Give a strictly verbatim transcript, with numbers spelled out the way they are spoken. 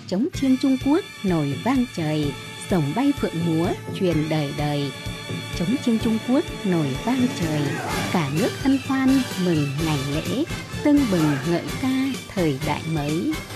trống chiêng Trung Quốc nổi vang trời, rồng bay phượng múa truyền đời đời. Trống chiêng Trung Quốc nổi vang trời, cả nước hân hoan mừng ngày lễ, tưng bừng ngợi ca thời đại mới.